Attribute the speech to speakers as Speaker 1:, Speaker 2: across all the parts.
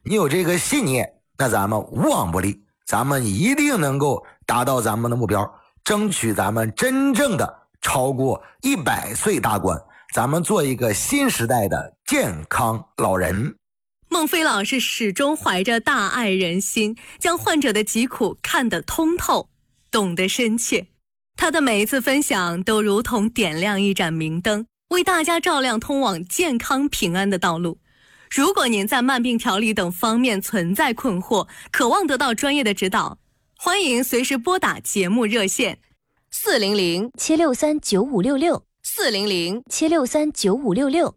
Speaker 1: 你有这个信念，那咱们无往不利，咱们一定能够达到咱们的目标，争取咱们真正的超过100岁大关，咱们做一个新时代的健康老人。
Speaker 2: 孟非老师始终怀着大爱人心，将患者的疾苦看得通透，懂得深切。他的每一次分享都如同点亮一盏明灯，为大家照亮通往健康平安的道路。如果您在慢病调理等方面存在困惑，渴望得到专业的指导，欢迎随时拨打节目热线
Speaker 3: 400-763-9566
Speaker 2: 400-763-9566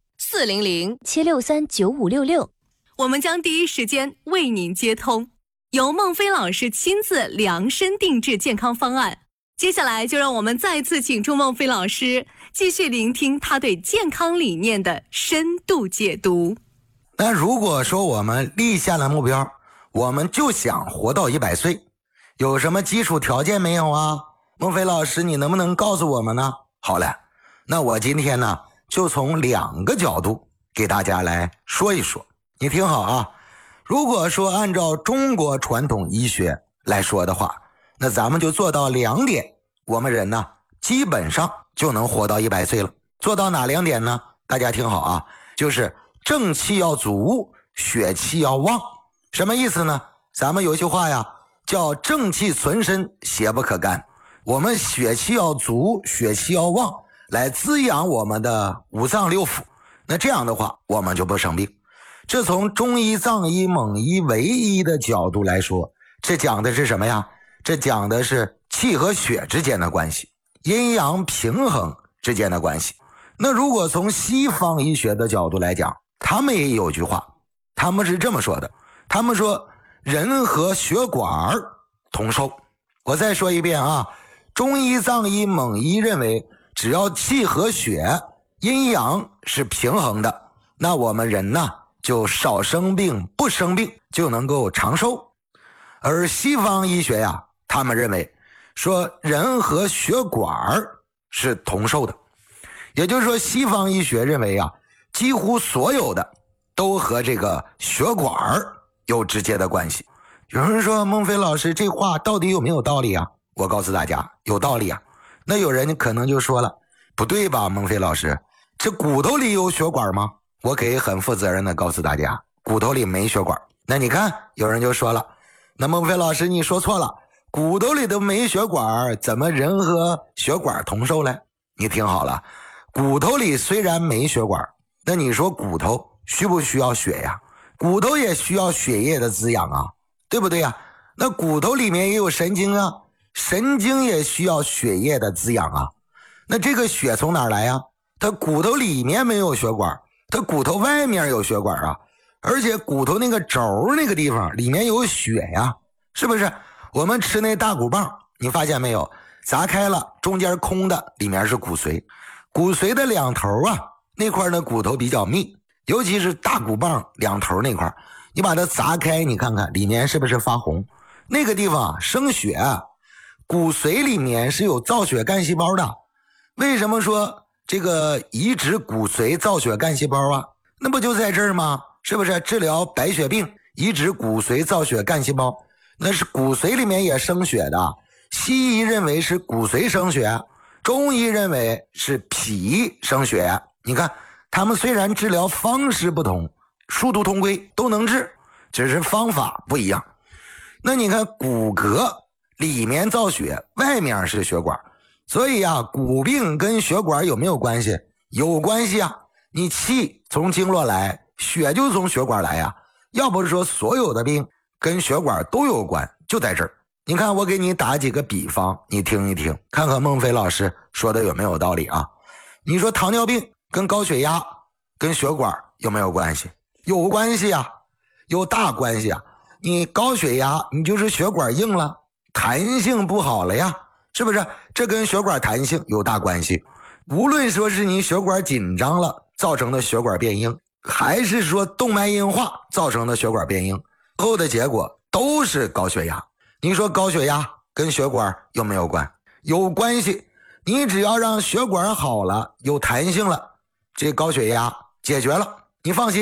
Speaker 3: 400-763-9566，
Speaker 2: 我们将第一时间为您接通，由孟非老师亲自量身定制健康方案。接下来就让我们再次请出孟非老师，继续聆听他对健康理念的深度解读。
Speaker 1: 那如果说我们立下了目标，我们就想活到100岁，有什么基础条件没有啊？孟非老师，你能不能告诉我们呢？好了，那我今天呢就从2个角度给大家来说一说。你听好啊，如果说按照中国传统医学来说的话，那咱们就做到2点，我们人呢基本上就能活到100岁了。做到哪2点呢？大家听好啊，就是正气要足，血气要旺。什么意思呢？咱们有一句话呀，叫正气存身，邪不可干。我们血气要足，血气要旺，来滋养我们的5脏6腑。那这样的话，我们就不生病。这从中医、藏医、蒙医、唯医的角度来说，这讲的是什么呀？这讲的是气和血之间的关系，阴阳平衡之间的关系。那如果从西方医学的角度来讲，他们也有句话，他们是这么说的，他们说人和血管同寿。我再说一遍啊，中医、藏医、蒙医认为，只要气和血阴阳是平衡的，那我们人呢就少生病，不生病，就能够长寿。而西方医学呀，他们认为说人和血管是同寿的，也就是说西方医学认为啊，几乎所有的都和这个血管有直接的关系。有人说孟非老师这话到底有没有道理啊？我告诉大家有道理啊。那有人可能就说了，不对吧孟非老师，这骨头里有血管吗？我可以很负责任的告诉大家，骨头里没血管。那你看有人就说了，那孟非老师你说错了，骨头里都没血管，怎么人和血管同寿嘞？你听好了，骨头里虽然没血管，那你说骨头需不需要血呀？骨头也需要血液的滋养啊，对不对呀？那骨头里面也有神经啊，神经也需要血液的滋养啊。那这个血从哪儿来呀？它骨头里面没有血管，它骨头外面有血管啊。而且骨头那个轴那个地方里面有血呀，是不是？我们吃那大骨棒，你发现没有？砸开了，中间空的，里面是骨髓。骨髓的两头啊，那块的骨头比较密，尤其是大骨棒两头那块，你把它砸开，你看看里面是不是发红？那个地方啊，生血啊。骨髓里面是有造血干细胞的。为什么说这个移植骨髓造血干细胞啊？那不就在这儿吗？是不是？治疗白血病移植骨髓造血干细胞，那是骨髓里面也生血的。西医认为是骨髓生血，中医认为是脾生血。你看他们虽然治疗方式不同，殊途同归，都能治，只是方法不一样。那你看骨骼里面造血，外面是血管，所以啊，骨病跟血管有没有关系？有关系啊。你气从经络来，血就从血管来呀。要不是说所有的病跟血管都有关，就在这儿。你看我给你打几个比方，你听一听，看看孟非老师说的有没有道理啊？你说糖尿病跟高血压跟血管有没有关系？有关系啊，有大关系啊。你高血压，你就是血管硬了，弹性不好了呀，是不是？这跟血管弹性有大关系。无论说是你血管紧张了造成的血管变硬，还是说动脉硬化造成的血管变硬，后的结果都是高血压。你说高血压跟血管有没有关？有关系。你只要让血管好了，有弹性了，这高血压解决了。你放心，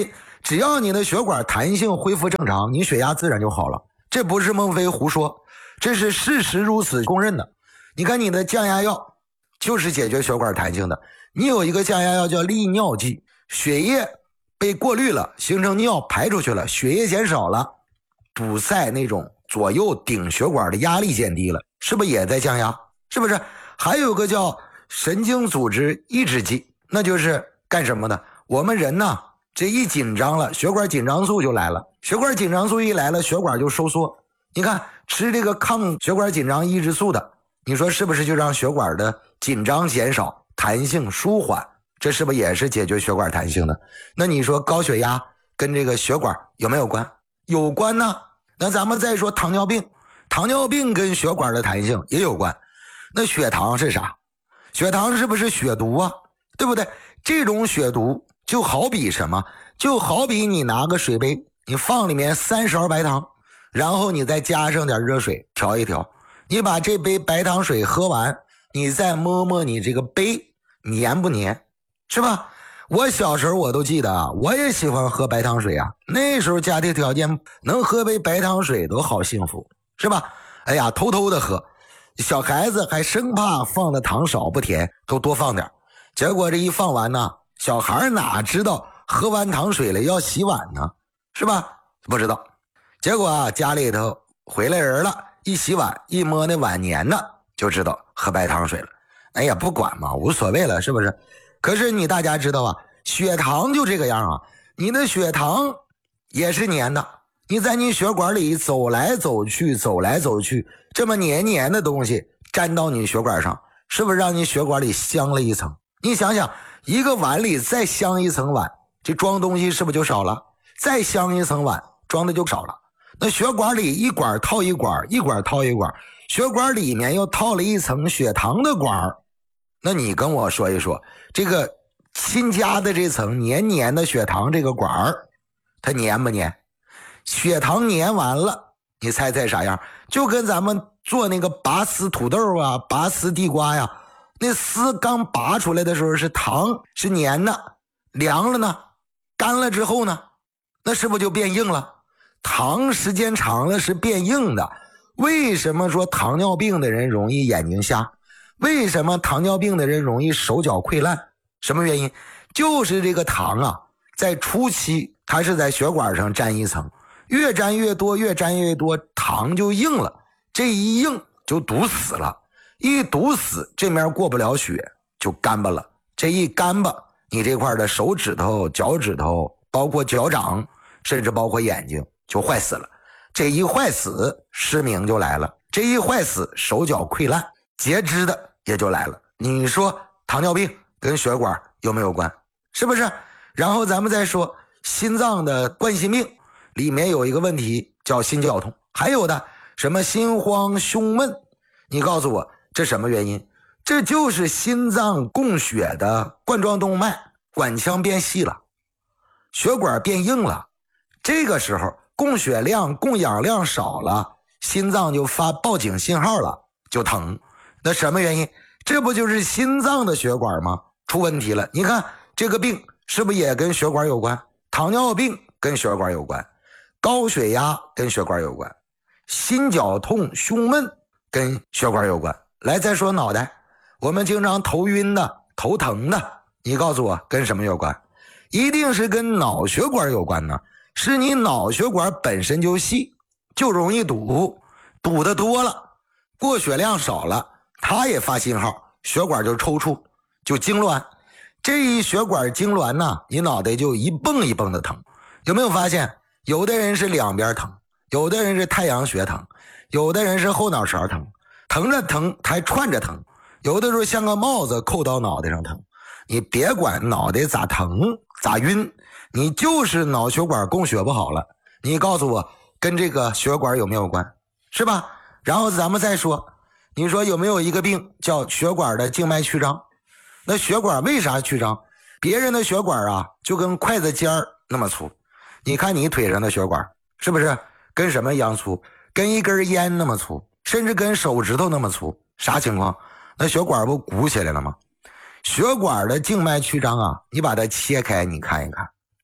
Speaker 1: 只要你的血管弹性恢复正常，你血压自然就好了。这不是孟非胡说，这是事实如此公认的。你看你的降压药就是解决血管弹性的，你有一个降压药叫利尿剂，血液被过滤了，形成尿排出去了，血液减少了，堵塞那种左右顶血管的压力减低了，是不是也在降压？是不是？还有个叫神经组织抑制剂，那就是干什么的？我们人呢，这一紧张了，血管紧张素就来了，血管紧张素一来了，血管就收缩。你看吃这个抗血管紧张抑制素的，你说是不是就让血管的紧张减少，弹性舒缓？这是不是也是解决血管弹性的？那你说高血压跟这个血管有没有关？有关呢。那咱们再说糖尿病，糖尿病跟血管的弹性也有关。那血糖是啥？血糖是不是血毒啊？对不对？这种血毒就好比什么？就好比你拿个水杯，你放里面3勺白糖，然后你再加上点热水调一调，你把这杯白糖水喝完，你再摸摸你这个杯黏不黏，是吧？我小时候我都记得啊，我也喜欢喝白糖水啊。那时候家庭条件能喝杯白糖水都好幸福，是吧？哎呀，偷偷的喝，小孩子还生怕放的糖少不甜，都多放点。结果这一放完呢，小孩哪知道喝完糖水了要洗碗呢，是吧？不知道。结果啊，家里头回来人了，一洗碗一摸那碗黏的，就知道喝白糖水了。哎呀，不管嘛，无所谓了，是不是？可是你大家知道啊，血糖就这个样啊，你的血糖也是黏的，你在你血管里走来走去，走来走去，这么黏黏的东西粘到你血管上，是不是让你血管里镶了一层？你想想，一个碗里再镶一层碗，这装东西是不是就少了？再镶一层碗，装的就少了。那血管里一管套一管，一管套一管，血管里面又套了一层血糖的管。那你跟我说一说，这个新加的这层黏黏的血糖这个管它黏不黏？血糖黏完了，你猜猜啥样？就跟咱们做那个拔丝土豆啊，拔丝地瓜呀，那丝刚拔出来的时候是糖，是黏的，凉了呢，干了之后呢，那是不是就变硬了？糖时间长了是变硬的。为什么说糖尿病的人容易眼睛瞎？为什么糖尿病的人容易手脚溃烂？什么原因？就是这个糖啊，在初期它是在血管上粘一层，越粘越多，越粘越多，糖就硬了，这一硬就堵死了，一堵死这面过不了血就干巴了，这一干巴你这块的手指头、脚趾头，包括脚掌，甚至包括眼睛就坏死了，这一坏死失明就来了，这一坏死手脚溃烂，截肢的也就来了。你说糖尿病跟血管有没有关？是不是？然后咱们再说心脏的冠心病，里面有一个问题叫心绞痛，还有的什么心慌胸闷，你告诉我这什么原因？这就是心脏供血的冠状动脉管腔变细了，血管变硬了，这个时候供血量供氧量少了，心脏就发报警信号了，就疼。那什么原因？这不就是心脏的血管吗？出问题了。你看这个病是不是也跟血管有关？糖尿病跟血管有关，高血压跟血管有关，心绞痛胸闷跟血管有关。来再说脑袋，我们经常头晕的头疼的，你告诉我跟什么有关？一定是跟脑血管有关呢，是你脑血管本身就细，就容易堵，堵得多了，过血量少了，它也发信号，血管就抽搐，就痉挛。这一血管痉挛呢，你脑袋就一蹦一蹦的疼。有没有发现有的人是两边疼，有的人是太阳穴疼，有的人是后脑勺疼，疼着疼还串着疼，有的时候像个帽子扣到脑袋上疼。你别管脑袋咋疼咋晕，你就是脑血管供血不好了，你告诉我跟这个血管有没有关？是吧？然后咱们再说，你说有没有一个病叫血管的静脉曲张？那血管为啥曲张？别人的血管啊就跟筷子尖儿那么粗，你看你腿上的血管是不是跟什么一样粗？跟一根烟那么粗，甚至跟手指头那么粗。啥情况？那血管不鼓起来了吗？血管的静脉曲张啊，你把它切开你看一看，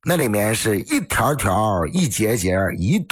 Speaker 1: 那里面是一条条、一节节、一